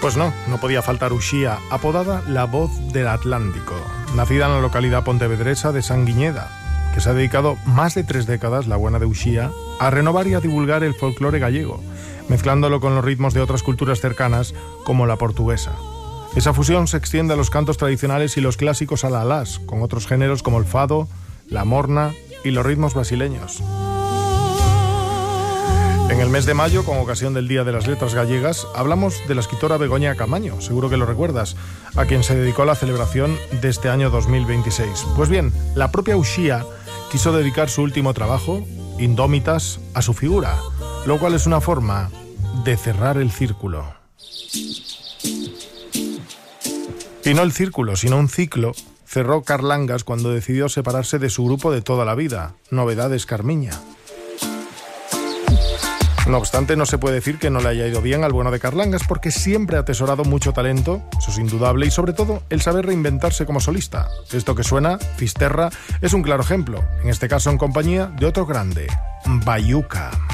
Pues no podía faltar Uxía, apodada la voz del Atlántico. Nacida en la localidad pontevedresa de Sanguiñeda, que se ha dedicado más de 3 décadas, la buena de Uxía, a renovar y a divulgar el folclore gallego, mezclándolo con los ritmos de otras culturas cercanas, como la portuguesa. Esa fusión se extiende a los cantos tradicionales y los clásicos alalás, con otros géneros como el fado, la morna y los ritmos brasileños. En el mes de mayo, con ocasión del Día de las Letras Gallegas, hablamos de la escritora Begoña Camaño, seguro que lo recuerdas, a quien se dedicó la celebración de este año 2026. Pues bien, la propia Uxía quiso dedicar su último trabajo, Indómitas, a su figura, lo cual es una forma de cerrar el círculo. Y no el círculo, sino un ciclo, cerró Carlangas cuando decidió separarse de su grupo de toda la vida, Novedades Carmiña. No obstante, no se puede decir que no le haya ido bien al bueno de Carlangas, porque siempre ha atesorado mucho talento, eso es indudable, y sobre todo el saber reinventarse como solista. Esto que suena, Fisterra, es un claro ejemplo, en este caso en compañía de otro grande, Bayuca.